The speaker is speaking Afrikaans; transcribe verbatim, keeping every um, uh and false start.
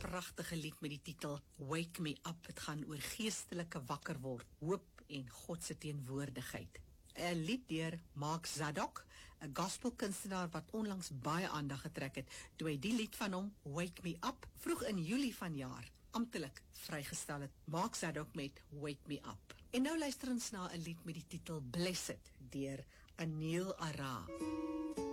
pragtige lied met die titel Wake Me Up. Het gaan oor geestelike wakker word, hoop en God se teenwoordigheid. 'n Lied deur Mark Zadok, 'n gospelkunstenaar wat onlangs baie aandag getrek het, toe hy die lied van hom, Wake Me Up, vroeg in Julie vanjaar, amptelik vrygestel het. Mark Zadok met Wake Me Up. En nou luister ons na 'n lied met die titel Blessed, deur Anil Ara.